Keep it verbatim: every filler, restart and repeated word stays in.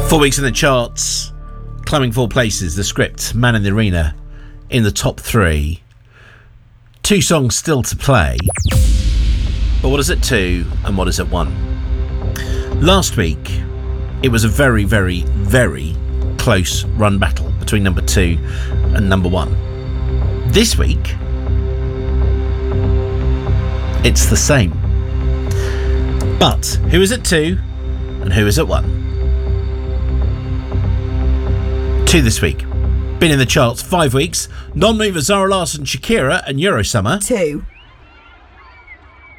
Four weeks in the charts, climbing four places. The Script, Man in the Arena, in the top three. Two songs still to play. But what is it two and what is it one? Last week, it was a very, very, very close run battle between number two and number one. This week, it's the same. But who is at two and who is at one? Two this week. Been in the charts five weeks. Non-mover Zara Larsson, Shakira and Eurosummer. Two.